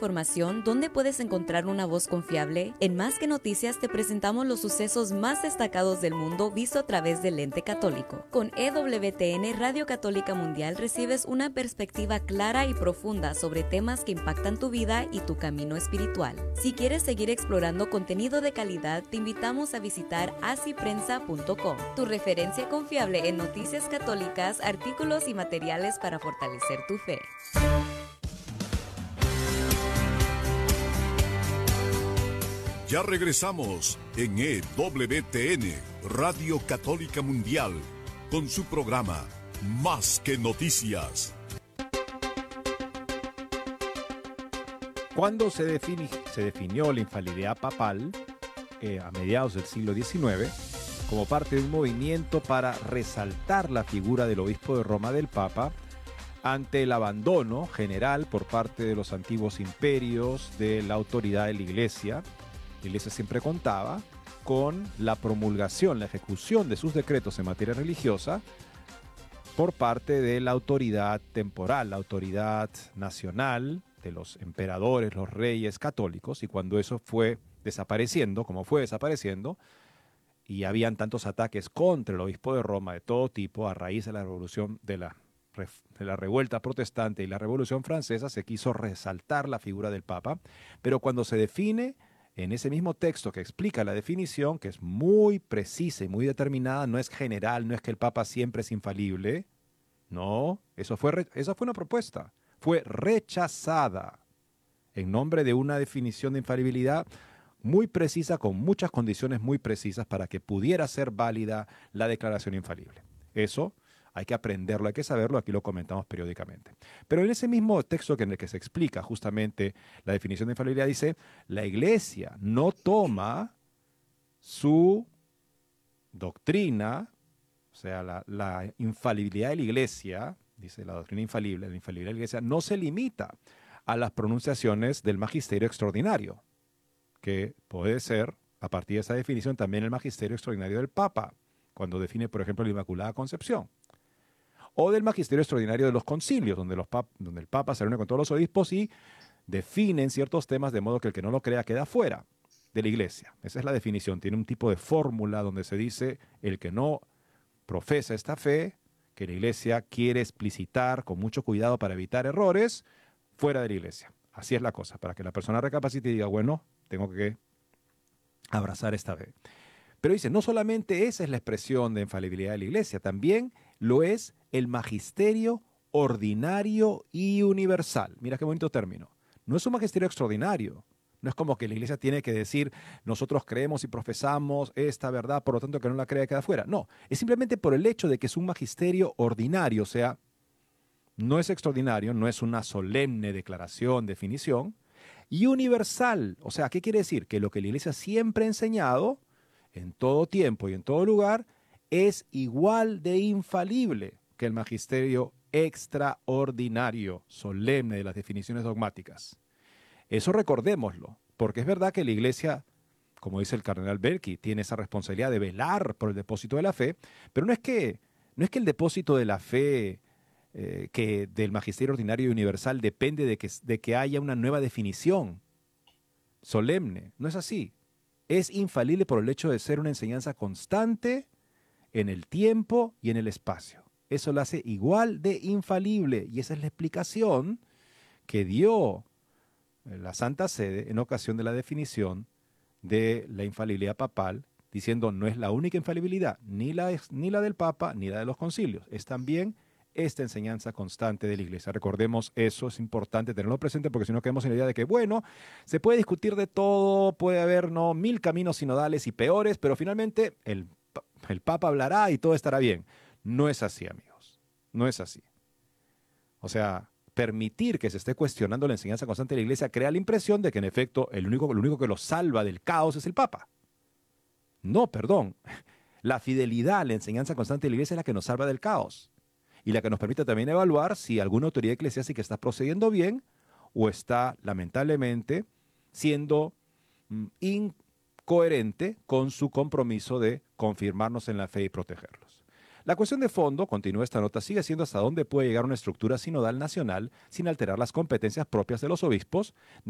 información, ¿dónde puedes encontrar una voz confiable? En Más que Noticias te presentamos los sucesos más destacados del mundo visto a través del lente católico. Con EWTN Radio Católica Mundial recibes una perspectiva clara y profunda sobre temas que impactan tu vida y tu camino espiritual. Si quieres seguir explorando contenido de calidad, te invitamos a visitar asiprensa.com, tu referencia confiable en noticias católicas, artículos y materiales para fortalecer tu fe. Ya regresamos en EWTN, Radio Católica Mundial, con su programa Más que Noticias. Cuando se definió la infalibilidad papal, a mediados del siglo XIX, como parte de un movimiento para resaltar la figura del obispo de Roma, del Papa, ante el abandono general por parte de los antiguos imperios de la autoridad de la Iglesia. La Iglesia siempre contaba con la promulgación, la ejecución de sus decretos en materia religiosa por parte de la autoridad temporal, la autoridad nacional de los emperadores, los reyes católicos, y cuando eso fue desapareciendo, como fue desapareciendo, y habían tantos ataques contra el obispo de Roma de todo tipo a raíz de la revolución de la revuelta protestante y la Revolución Francesa, se quiso resaltar la figura del Papa, pero cuando se define en ese mismo texto que explica la definición, que es muy precisa y muy determinada, no es general, no es que el Papa siempre es infalible, no, esa fue una propuesta, fue rechazada en nombre de una definición de infalibilidad muy precisa, con muchas condiciones muy precisas para que pudiera ser válida la declaración infalible. Eso hay que aprenderlo, hay que saberlo, aquí lo comentamos periódicamente. Pero en ese mismo texto en el que se explica justamente la definición de infalibilidad dice, la Iglesia no toma su doctrina, o sea, la infalibilidad de la Iglesia, dice la doctrina infalible, la infalibilidad de la Iglesia no se limita a las pronunciaciones del magisterio extraordinario, que puede ser, a partir de esa definición, también el magisterio extraordinario del Papa, cuando define, por ejemplo, la Inmaculada Concepción. O del magisterio extraordinario de los concilios, donde el Papa se reúne con todos los obispos y definen ciertos temas de modo que el que no lo crea queda fuera de la Iglesia. Esa es la definición. Tiene un tipo de fórmula donde se dice el que no profesa esta fe, que la Iglesia quiere explicitar con mucho cuidado para evitar errores, fuera de la Iglesia. Así es la cosa, para que la persona recapacite y diga, bueno, tengo que abrazar esta fe. Pero dice, no solamente esa es la expresión de infalibilidad de la Iglesia, también lo es el magisterio ordinario y universal. Mira qué bonito término. No es un magisterio extraordinario. No es como que la Iglesia tiene que decir, nosotros creemos y profesamos esta verdad, por lo tanto que no la crea queda fuera. No, es simplemente por el hecho de que es un magisterio ordinario, o sea, no es extraordinario, no es una solemne declaración, definición, y universal. O sea, ¿qué quiere decir? Que lo que la Iglesia siempre ha enseñado, en todo tiempo y en todo lugar, es igual de infalible que el magisterio extraordinario, solemne de las definiciones dogmáticas. Eso recordémoslo, porque es verdad que la Iglesia, como dice el cardenal Belki, tiene esa responsabilidad de velar por el depósito de la fe, pero no es que el depósito de la fe que del magisterio ordinario y universal depende de que haya una nueva definición solemne. No es así. Es infalible por el hecho de ser una enseñanza constante en el tiempo y en el espacio. Eso lo hace igual de infalible, y esa es la explicación que dio la Santa Sede en ocasión de la definición de la infalibilidad papal, diciendo no es la única infalibilidad, ni la del Papa, ni la de los concilios, es también esta enseñanza constante de la Iglesia. Recordemos eso, es importante tenerlo presente, porque si no quedamos en la idea de que, bueno, se puede discutir de todo, puede haber 1000 caminos sinodales y peores, pero finalmente el Papa hablará y todo estará bien. No es así, amigos, no es así. O sea, permitir que se esté cuestionando la enseñanza constante de la Iglesia crea la impresión de que en efecto lo único que lo salva del caos es el Papa. No, perdón, la fidelidad a la enseñanza constante de la Iglesia es la que nos salva del caos, y la que nos permite también evaluar si alguna autoridad eclesiástica está procediendo bien o está, lamentablemente, siendo incoherente con su compromiso de confirmarnos en la fe y protegerlos. La cuestión de fondo, continúa esta nota, sigue siendo hasta dónde puede llegar una estructura sinodal nacional sin alterar las competencias propias de los obispos,